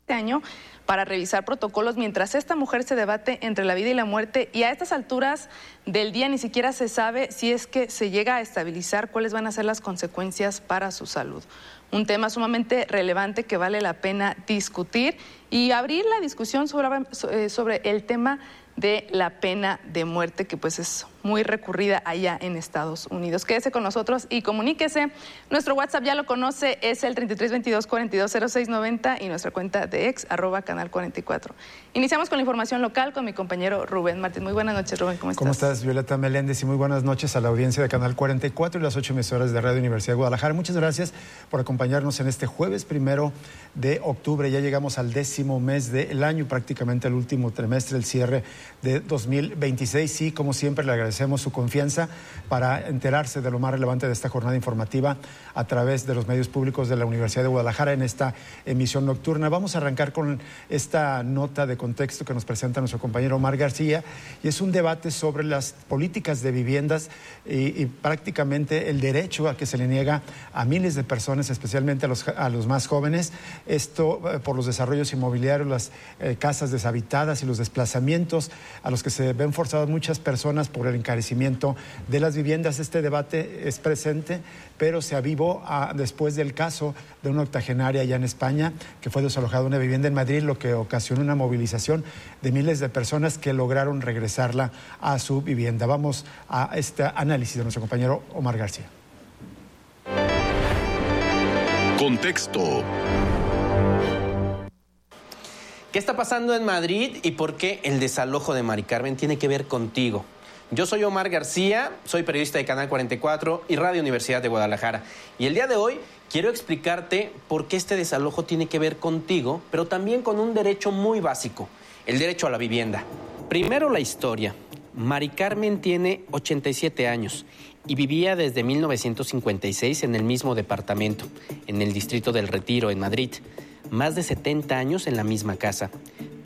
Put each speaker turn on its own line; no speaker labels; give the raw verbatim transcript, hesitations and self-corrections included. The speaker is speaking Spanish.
año para revisar protocolos mientras esta mujer se debate entre la vida y la muerte, y a estas alturas del día ni siquiera se sabe si es que se llega a estabilizar, cuáles van a ser las consecuencias para su salud. Un tema sumamente relevante que vale la pena discutir y abrir la discusión sobre, sobre el tema de la pena de muerte, que pues es muy recurrida allá en Estados Unidos. Quédese con nosotros y comuníquese. Nuestro WhatsApp ya lo conoce, es el treinta y tres veintidós cuarenta y dos cero seis noventa y nuestra cuenta de ex, arroba canal cuarenta y cuatro. Iniciamos con la información local con mi compañero Rubén Martín. Muy buenas noches, Rubén, ¿cómo estás?
¿Cómo estás, Violeta Meléndez? Y muy buenas noches a la audiencia de Canal cuarenta y cuatro y las ocho emisoras de Radio Universidad de Guadalajara. Muchas gracias por acompañarnos en este jueves primero de octubre. Ya llegamos al décimo mes del año, prácticamente el último trimestre, el cierre de dos mil veintiséis. Y como siempre le agradecemos su confianza para enterarse de lo más relevante de esta jornada informativa a través de los medios públicos de la Universidad de Guadalajara en esta emisión nocturna. Vamos a arrancar con esta nota de contexto que nos presenta nuestro compañero Omar García, y es un debate sobre las políticas de viviendas y, y prácticamente el derecho a que se le niega a miles de personas, especialmente a los, a los más jóvenes, esto eh, por los desarrollos inmobiliarios, las eh, casas deshabitadas y los desplazamientos a los que se ven forzadas muchas personas por el encarecimiento de las viviendas. Este debate es presente, pero se avivó a, después del caso de una octogenaria allá en España que fue desalojada una vivienda en Madrid, lo que ocasionó una movilización de miles de personas que lograron regresarla a su vivienda. Vamos a este análisis de nuestro compañero Omar García.
Contexto.
¿Qué está pasando en Madrid y por qué el desalojo de Mari Carmen tiene que ver contigo? Yo soy Omar García, soy periodista de Canal cuarenta y cuatro y Radio Universidad de Guadalajara. Y el día de hoy quiero explicarte por qué este desalojo tiene que ver contigo, pero también con un derecho muy básico, el derecho a la vivienda. Primero la historia. Mari Carmen tiene ochenta y siete años y vivía desde mil novecientos cincuenta y seis en el mismo departamento, en el distrito del Retiro, en Madrid. Más de setenta años en la misma casa.